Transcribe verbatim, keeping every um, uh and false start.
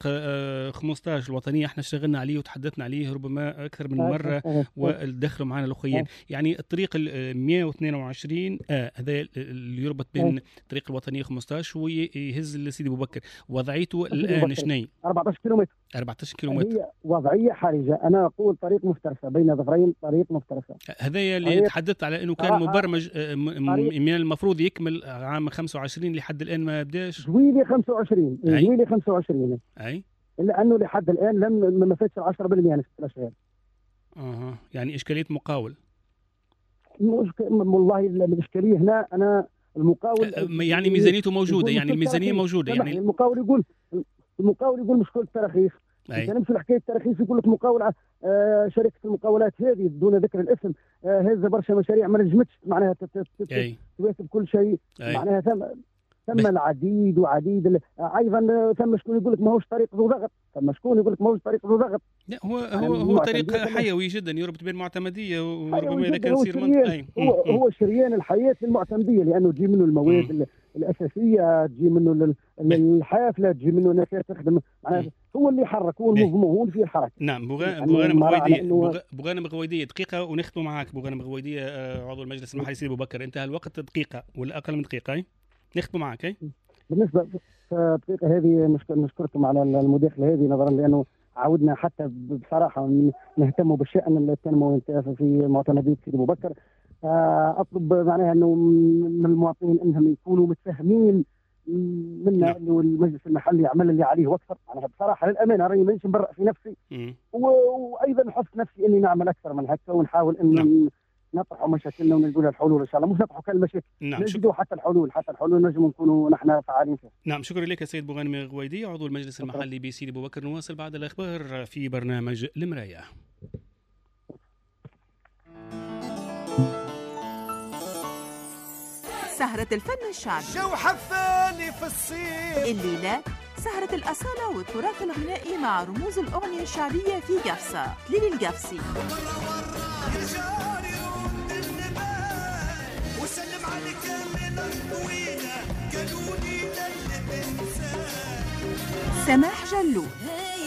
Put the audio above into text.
خمسطاش الوطنية احنا اشتغلنا عليه وتحدثنا عليه ربما أكثر من مرة والدخلوا معنا الأخوين. يعني الطريق ال مئة واثنين وعشرين آه هذا اللي يربط بين الطريق الوطنية خمسطاش ويهز لسيدي أبو بكر، وضعيته الآن شني؟ أربعة عشر كيلومتر. أربعة عشر كيلومتر. هي وضعية حرجة، أنا أقول طريق مفترسة بين ظفرين، طريق مفترسة. هذا اللي تحدثت على أنه كان مبرمج من المفروض يكمل عام خمسة وعشرين لحد الآن ما بداش. جويلي خمسة وعشرين جويلي خمسة وعشرين أي إلا أنه لحد الآن لم ما فاتش عشرة بالمئة نفس الأشياء. أها يعني إشكالية مقاول. والله الإشكالية هنا أنا المقاول يعني ميزانيته موجودة، يعني الميزانية موجودة، يعني المقاول يقول المقاول يقول مشكلة التراخيص. أنت نمشي لحكاية التراخيص يقول لك مقاول آه شركة المقاولات هذه دون ذكر الاسم آه هذا برشا مشاريع ما نجمتش معناها تواكب كل شيء. معناها ثم ثم العديد وعديد ايضا ثم شكون يقول لك ماهوش طريق ذو ضغط، ثم شكون يقول لك ماهوش طريق ذو ضغط. لا هو هو هو طريق حيوي جدا يربط بين المعتمديه وربما اذا كان يصير منطقي هو هو شريان الحياه للمعتمديه، لانه تجي منه المواد مم. الاساسيه، تجي منه الحافله، تجي منه الناس تخدم معناها هو اللي يحرك، هو الموفمون هو اللي فيه الحركه. نعم. بوغانم غويديه بوغانم غويديه دقيقه ونختم معك. بوغانم غويديه عضو المجلس المحلي سيدي ابو بكر، انتهى الوقت دقيقه ولا اقل من دقيقه نختم معك. اي بالنسبه الدقيقه هذه نشكركم على المداخله هذه، نظرا لانه عودنا حتى بصراحه نهتم بالشان التنموي في معتمديه سيدي ابو بكر. اطلب معناها انه من المواطنين انهم يكونوا متفاهمين منا انه المجلس المحلي يعمل اللي عليه واكثر. معناها بصراحه للامانه راني مانيش نبرأ في نفسي وايضا نحس نفسي اني نعمل اكثر من هكا، ونحاول انه نطرحوا مشاكلنا ونلقوا لها الحلول ان شاء الله، مش نطرحوا كالمشاكل نعم نجدوا حتى الحلول حتى الحلول نجم نكونوا نحن فعالين فيها. نعم شكرا لك سيد بوغانم غويدي عضو المجلس المحلي بسيدي ابو بكر. نواصل بعد الاخبار في برنامج المرايه. سهرة الفن الشعبي جو حفاني في الصيف الليلة سهرة الأصالة والتراث الغنائي مع رموز الأغنية الشعبية في قفصة. ليلي القفصي وسلم عليك من الطويلة قالوا لي للي بنسى سماح جلو